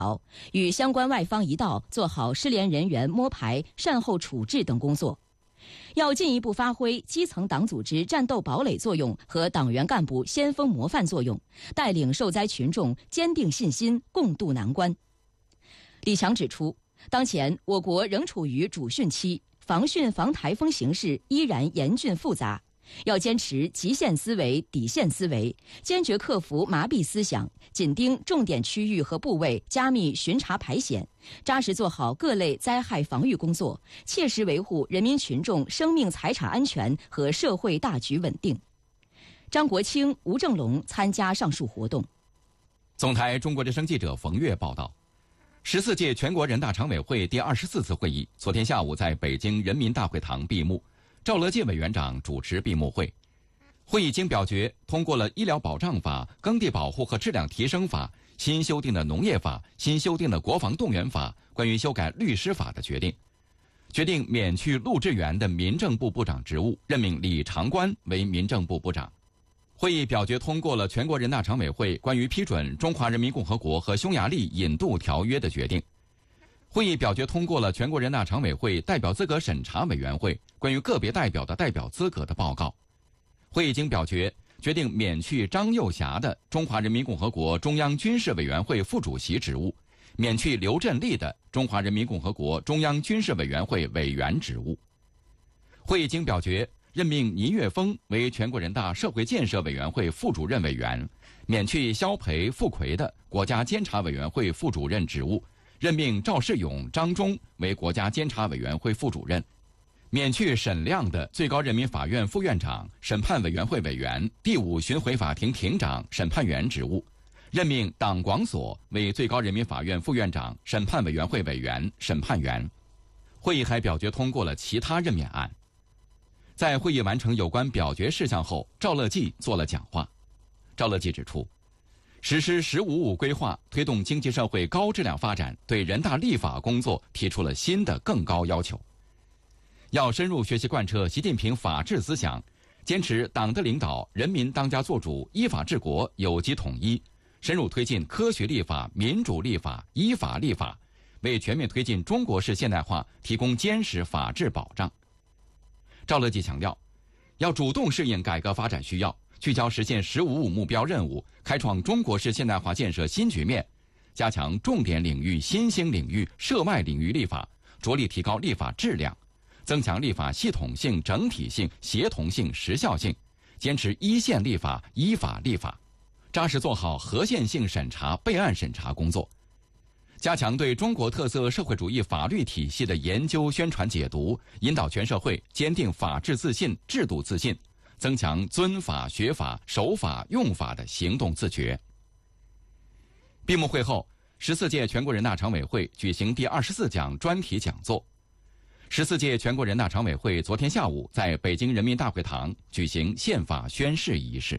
与相关外方一道做好失联人员摸排、善后处置等工作。要进一步发挥基层党组织战斗堡垒作用和党员干部先锋模范作用，带领受灾群众坚定信心，共度难关。李强指出，当前我国仍处于主汛期，防汛防台风形势依然严峻复杂，要坚持极限思维、底线思维，坚决克服麻痹思想，紧盯重点区域和部位，加密巡查排险，扎实做好各类灾害防御工作，切实维护人民群众生命财产安全和社会大局稳定。张国清、吴正龙参加上述活动。 总台中国之声记者冯跃报道，14届全国人大常委会第24次会议昨天下午在北京人民大会堂闭幕，赵乐际委员长主持闭幕会。会议经表决通过了《医疗保障法》、《耕地保护和质量提升法》、新修订的《农业法》、新修订的《国防动员法》关于修改律师法的决定，决定免去陆志源的民政部部长职务，任命李长官为民政部部长。会议表决通过了全国人大常委会关于批准《中华人民共和国和匈牙利引渡条约》的决定。会议表决通过了全国人大常委会代表资格审查委员会关于个别代表的代表资格的报告。会议经表决，决定免去张又侠的中华人民共和国中央军事委员会副主席职务，免去刘振立的中华人民共和国中央军事委员会委员职务。会议经表决，任命倪岳峰为全国人大社会建设委员会副主任委员，免去肖培、傅奎的国家监察委员会副主任职务，任命赵世勇、张忠为国家监察委员会副主任，免去沈亮的最高人民法院副院长、审判委员会委员、第5巡回法庭庭长、审判员职务，任命党广所为最高人民法院副院长、审判委员会委员、审判员。会议还表决通过了其他任免案。在会议完成有关表决事项后，赵乐际做了讲话。赵乐际指出，实施“十五五”规划，推动经济社会高质量发展，对人大立法工作提出了新的更高要求。要深入学习贯彻习近平法治思想，坚持党的领导、人民当家作主、依法治国、有机统一，深入推进科学立法、民主立法、依法立法，为全面推进中国式现代化提供坚实法治保障。赵乐际强调，要主动适应改革发展需要，聚焦实现“十五五”目标任务，开创中国式现代化建设新局面，加强重点领域、新兴领域、涉外领域立法，着力提高立法质量，增强立法系统性、整体性、协同性、时效性，坚持一线立法、依法立法，扎实做好合宪性审查、备案审查工作，加强对中国特色社会主义法律体系的研究、宣传、解读，引导全社会坚定法治自信、制度自信，增强遵法、学法、守法、用法的行动自觉。闭幕会后，14届全国人大常委会举行第24讲专题讲座。14届全国人大常委会昨天下午在北京人民大会堂举行宪法宣誓仪式。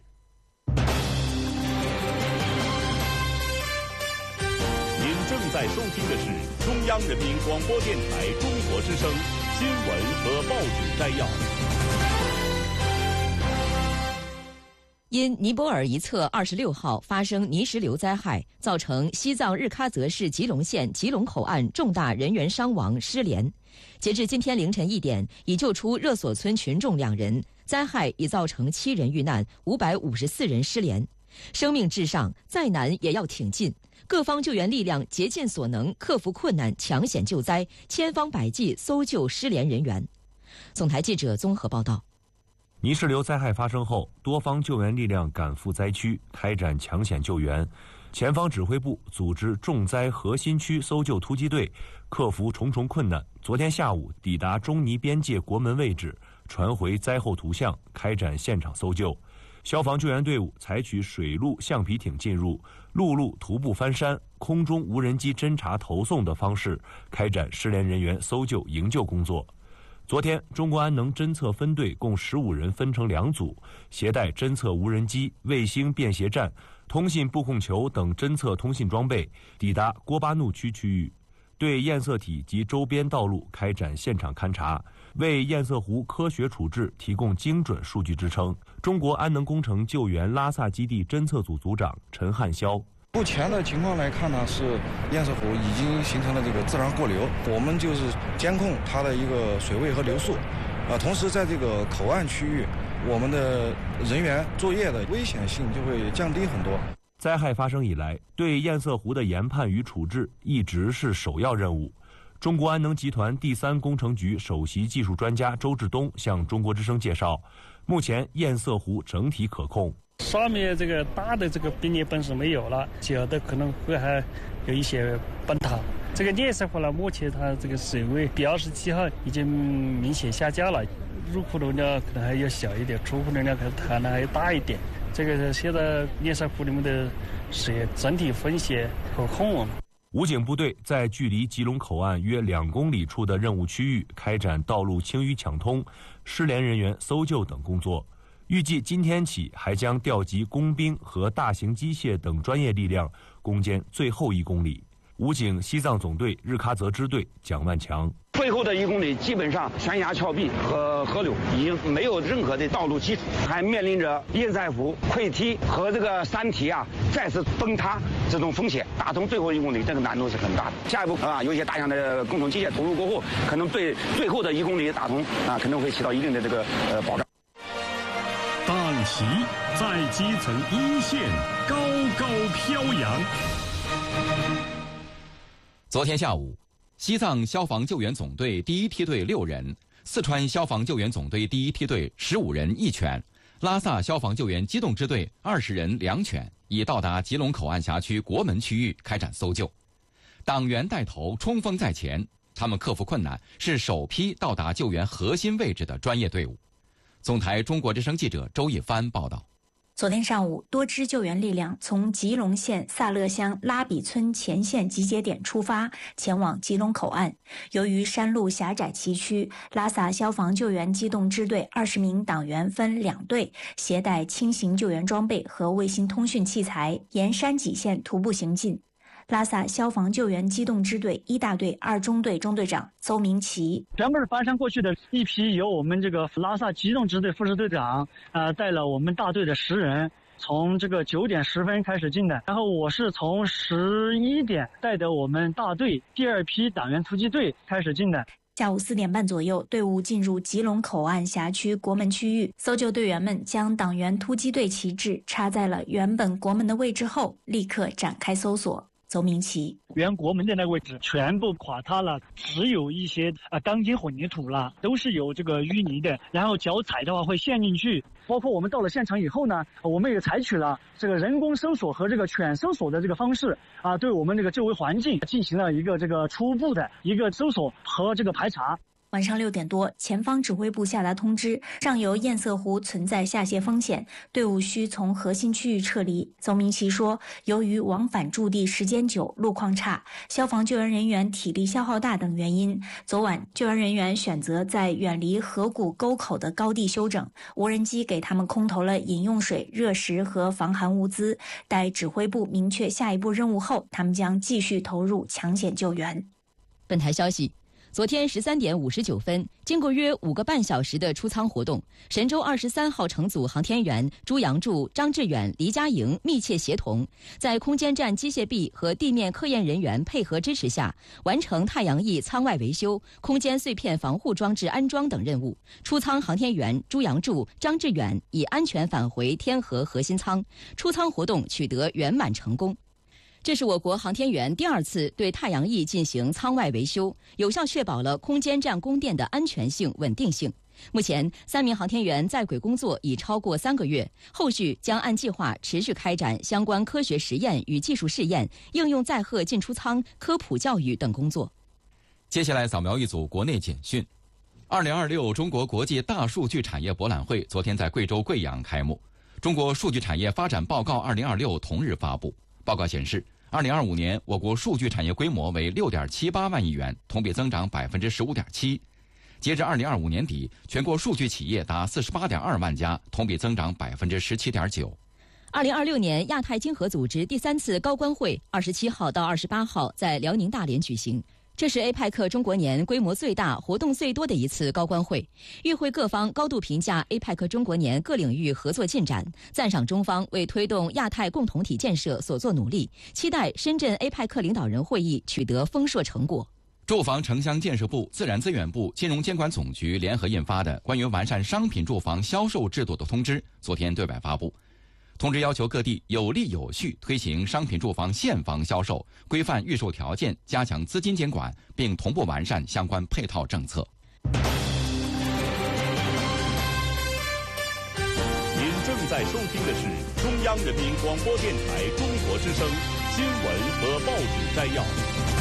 正在收听的是中央人民广播电台中国之声新闻和报纸摘要。 因尼泊尔一侧26号发生泥石流灾害，造成西藏日喀则市吉隆县吉隆口岸重大人员伤亡失联。截至今天凌晨1点，已救出热所村群众2人，灾害已造成7人遇难，554人失联。生命至上，再难也要挺进。各方救援力量竭尽所能，克服困难，抢险救灾，千方百计搜救失联人员。总台记者综合报道。 泥石流灾害发生后，多方救援力量赶赴灾区，开展抢险救援。前方指挥部组织重灾核心区搜救突击队，克服重重困难。昨天下午抵达中尼边界国门位置，传回灾后图像，开展现场搜救。消防救援队伍采取水陆橡皮艇进入、陆路徒步翻山、空中无人机侦察投送的方式，开展失联人员搜救营救工作。昨天，中国安能侦测分队共15人分成2组，携带侦测无人机、卫星便携站、通信布控球等侦测通信装备，抵达郭巴怒区区域，对堰塞体及周边道路开展现场勘查，为堰塞湖科学处置提供精准数据支撑。中国安能工程救援拉萨基地侦测组组长陈汉霄： 目前的情况来看呢，是堰塞湖已经形成了这个自然过流，我们就是监控它的一个水位和流速，同时在这个口岸区域，我们的人员作业的危险性就会降低很多。 灾害发生以来，对堰塞湖的研判与处置一直是首要任务。中国安能集团第3工程局首席技术专家周志东向中国之声介绍，目前堰塞湖整体可控。 上面这个大的这个冰裂崩是没有了，小的可能会还有一些崩塌。这个堰塞湖呢，目前它这个水位比27号已经明显下降了，入库容量可能还要小一点，出库容量可能谈的还要大一点。这个现在堰塞湖里面的水整体风险可控。 武警部队在距离吉隆口岸约2公里处的任务区域开展道路清淤抢通、失联人员搜救等工作。预计今天起还将调集工兵和大型机械等专业力量攻坚最后1公里。武警西藏总队日喀则支队蒋万强： 最后的1公里基本上悬崖峭壁和河流已经没有任何的道路基础，还面临着堰塞湖溃堤和这个山体再次崩塌这种风险。打通最后1公里，这个难度是很大的。下一步有一些大量的工程机械投入过后，可能对最后的1公里打通可能会起到一定的这个保障。 党旗在基层一线高高飘扬。 昨天下午，西藏消防救援总队第1梯队6人，四川消防救援总队第1梯队15人1犬，拉萨消防救援机动支队20人2犬，已到达吉隆口岸辖区国门区域开展搜救。党员带头，冲锋在前，他们克服困难，是首批到达救援核心位置的专业队伍。总台中国之声记者周一帆报道。 昨天上午，多支救援力量从吉隆县萨勒乡拉比村前线集结点出发，前往吉隆口岸。由于山路狭窄崎岖，拉萨消防救援机动支队20名党员分2队，携带轻型救援装备和卫星通讯器材，沿山脊线徒步行进。拉萨消防救援机动支队1大队2中队中队长邹明奇： 全部是翻山过去的一批，由我们这个拉萨机动支队副支队长带了我们大队的10人，从这个9点10分开始进的，然后我是从11点带着我们大队第2批党员突击队开始进的。 下午4点半左右，队伍进入吉隆口岸辖区国门区域，搜救队员们将党员突击队旗帜插在了原本国门的位置后，立刻展开搜索。邹明奇： 原国门的那个位置全部垮塌了，只有一些钢筋混凝土了，都是有这个淤泥的，然后脚踩的话会陷进去。包括我们到了现场以后呢，我们也采取了这个人工搜索和这个犬搜索的这个方式对我们这个周围环境进行了一个这个初步的一个搜索和这个排查。 晚上6点多，前方指挥部下达通知，上游堰塞湖存在下泄风险，队伍需从核心区域撤离。邹明奇说，由于往返驻地时间久，路况差，消防救援人员体力消耗大等原因，昨晚救援人员选择在远离河谷沟口的高地休整，无人机给他们空投了饮用水、热食和防寒物资。待指挥部明确下一步任务后，他们将继续投入抢险救援。 本台消息，昨天13点59分，经过约5个半小时的出舱活动，神舟23号乘组航天员朱杨柱、张志远、黎佳莹密切协同，在空间站机械臂和地面科研人员配合支持下，完成太阳翼舱外维修、空间碎片防护装置安装等任务。出舱航天员朱杨柱、张志远已安全返回天河核心舱，出舱活动取得圆满成功。这是我国航天员第2次对太阳翼进行舱外维修，有效确保了空间站供电的安全性、稳定性。目前3名航天员在轨工作已超过3个月，后续将按计划持续开展相关科学实验与技术试验、应用载荷进出舱、科普教育等工作。 接下来扫描一组国内简讯。2026中国国际大数据产业博览会昨天在贵州贵阳开幕，中国数据产业发展报告2026同日发布。报告显示，2025年我国数据产业规模为6.78万亿元，同比增长15.7%。截至2025年底，全国数据企业达48.2万家，同比增长17.9%。 2026年亚太经合组织第3次高官会27号到28号在辽宁大连举行。 这是 APEC 中国年规模最大、活动最多的一次高官会。与会各方高度评价 APEC 中国年各领域合作进展，赞赏中方为推动亚太共同体建设所作努力，期待深圳 APEC 领导人会议取得丰硕成果。 住房城乡建设部、自然资源部、金融监管总局联合印发的关于完善商品住房销售制度的通知昨天对外发布。通知要求各地有力有序推行商品住房现房销售，规范预售条件，加强资金监管，并同步完善相关配套政策。 您正在收听的是中央人民广播电台中国之声新闻和报纸摘要。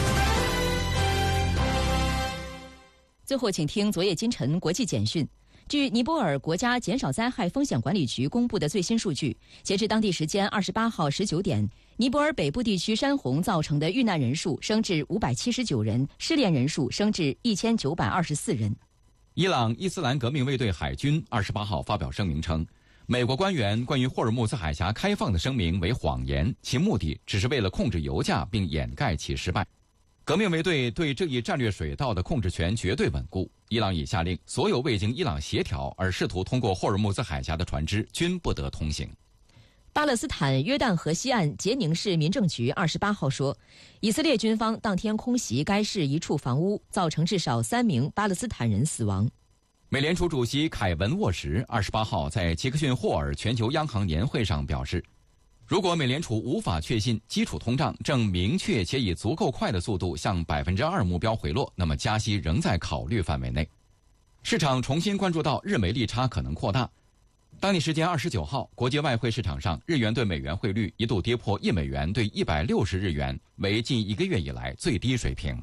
最后，请听昨夜今晨国际简讯。据尼泊尔国家减少灾害风险管理局公布的最新数据，截至当地时间28号19点，尼泊尔北部地区山洪造成的遇难人数升至579人，失联人数升至1924人。 伊朗伊斯兰革命卫队海军28号发表声明称，美国官员关于霍尔木兹海峡开放的声明为谎言，其目的只是为了控制油价并掩盖其失败。革命卫队对这一战略水道的控制权绝对稳固。伊朗已下令，所有未经伊朗协调而试图通过霍尔木兹海峡的船只均不得通行。 巴勒斯坦约旦河西岸杰宁市民政局28号说，以色列军方当天空袭该市一处房屋，造成至少3名巴勒斯坦人死亡。 美联储主席凯文沃什28号在杰克逊霍尔全球央行年会上表示，如果美联储无法确信基础通胀正明确且以足够快的速度向2%目标回落，那么加息仍在考虑范围内。市场重新关注到日美利差可能扩大。当地时间29号，国际外汇市场上日元对美元汇率一度跌破1美元对160日元，为近1个月以来最低水平。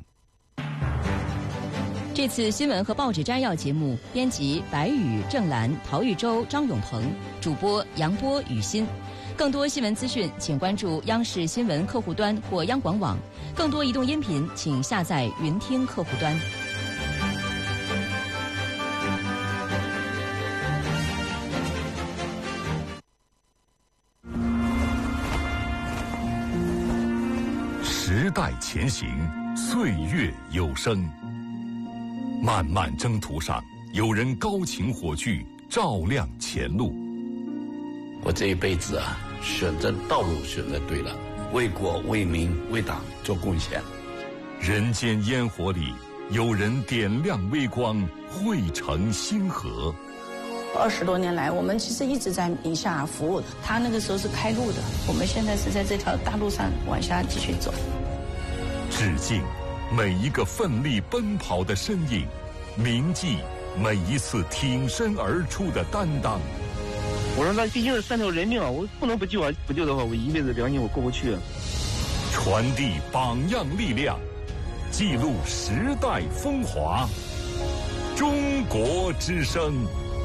这次新闻和报纸摘要节目，编辑白宇、郑兰、陶玉洲、张永鹏，主播杨波、雨欣。更多新闻资讯，请关注央视新闻客户端或央广网。更多移动音频，请下载云听客户端。 时代前行，岁月有声。漫漫征途上，有人高擎火炬，照亮前路。 我这一辈子啊，选择道路选择对了，为国为民为党做贡献。 人间烟火里，有人点亮微光，汇成星河。 20多年来，我们其实一直在宁夏服务，他那个时候是开路的，我们现在是在这条大路上往下继续走。 致敬每一个奋力奔跑的身影，铭记每一次挺身而出的担当。 我说那毕竟是3条人命啊，我不能不救啊！不救的话，我一辈子良心我过不去啊。 传递榜样力量，记录时代风华。中国之声。